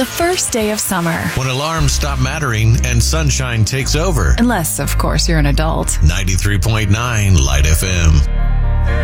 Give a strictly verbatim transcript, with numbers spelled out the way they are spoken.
first day of summer. When alarms stop mattering and sunshine takes over. Unless, of course, you're an adult. ninety-three point nine Light F M.